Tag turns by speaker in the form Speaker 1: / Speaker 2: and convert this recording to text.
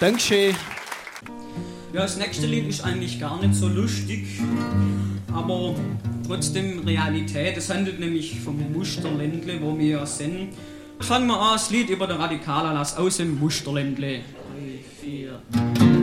Speaker 1: Dankeschön.
Speaker 2: Ja, das nächste Lied ist eigentlich gar nicht so lustig, aber trotzdem Realität. Es handelt nämlich vom Musterländle, wo wir ja sind. Fangen wir an, das Lied über den Radikalerlass aus dem Musterländle. 3, 4...